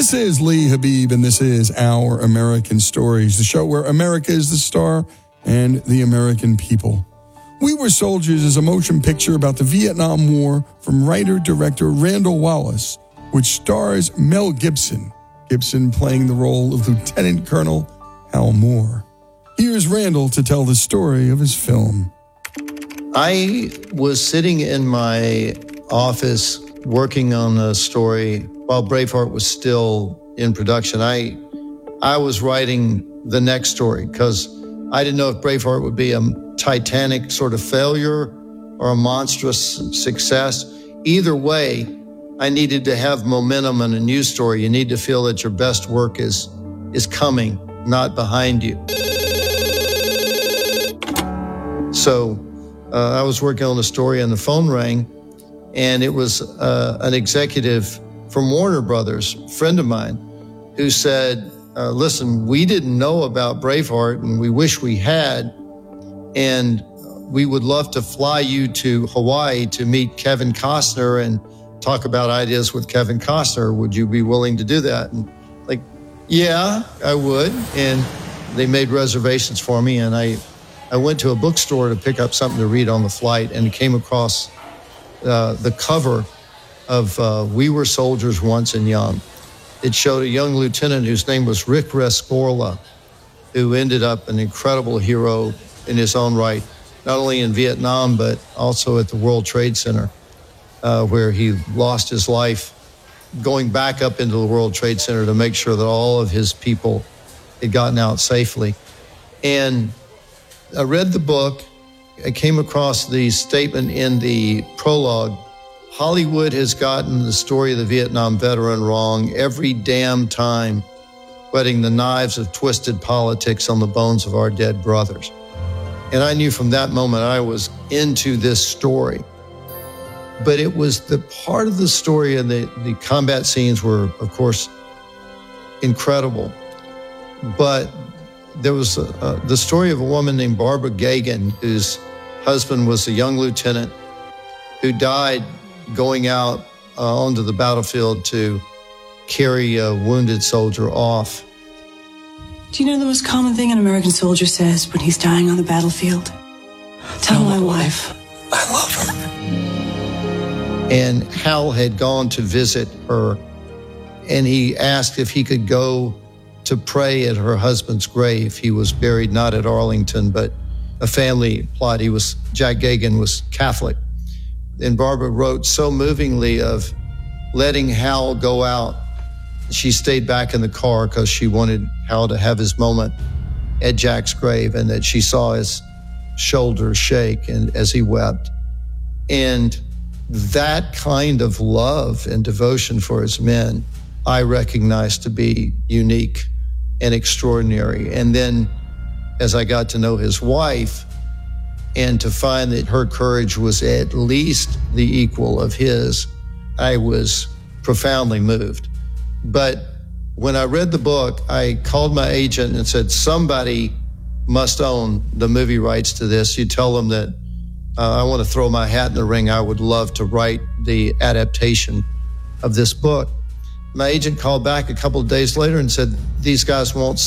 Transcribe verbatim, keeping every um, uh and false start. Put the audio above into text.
This is Lee Habib, and this is Our American Stories, the show where America is the star and the American people. We Were Soldiers is a motion picture about the Vietnam War from writer-director Randall Wallace, which stars Mel Gibson, Gibson playing the role of Lieutenant Colonel Hal Moore. Here's Randall to tell the story of his film. I was sitting in my office working on a story while Braveheart was still in production. I I was writing the next story because I didn't know if Braveheart would be a titanic sort of failure or a monstrous success. Either way, I needed to have momentum in a news story. You need to feel that your best work is is coming, not behind you. So uh, I was working on a story and the phone rang, and it was uh, an executive from Warner Brothers, a friend of mine, who said, uh, listen, we didn't know about Braveheart and we wish we had, and we would love to fly you to Hawaii to meet Kevin Costner and talk about ideas with Kevin Costner. Would you be willing to do that? And like, yeah, I would. And they made reservations for me, and I, I went to a bookstore to pick up something to read on the flight, and came across uh, the cover of uh, We Were Soldiers Once and Young. It showed a young lieutenant whose name was Rick Rescorla, who ended up an incredible hero in his own right, not only in Vietnam, but also at the World Trade Center, uh, where he lost his life going back up into the World Trade Center to make sure that all of his people had gotten out safely. And I read the book. I came across the statement in the prologue: Hollywood has gotten the story of the Vietnam veteran wrong every damn time, whetting the knives of twisted politics on the bones of our dead brothers. And I knew from that moment I was into this story. But it was the part of the story, and the, the combat scenes were, of course, incredible. But there was a, uh, the story of a woman named Barbara Gagan, whose husband was a young lieutenant who died going out uh, onto the battlefield to carry a wounded soldier off. Do you know the most common thing an American soldier says when he's dying on the battlefield? Tell, Tell my wife. wife. I love her. And Hal had gone to visit her, and he asked if he could go to pray at her husband's grave. He was buried not at Arlington, but a family plot. He was, Jack Gagan was Catholic. And Barbara wrote so movingly of letting Hal go out. She stayed back in the car because she wanted Hal to have his moment at Jack's grave, and that she saw his shoulders shake and as he wept. And that kind of love and devotion for his men, I recognized to be unique and extraordinary. And then as I got to know his wife, and to find that her courage was at least the equal of his, I was profoundly moved. But when I read the book, I called my agent and said, somebody must own the movie rights to this. You tell them that uh, I want to throw my hat in the ring. I would love to write the adaptation of this book. My agent called back a couple of days later and said, these guys won't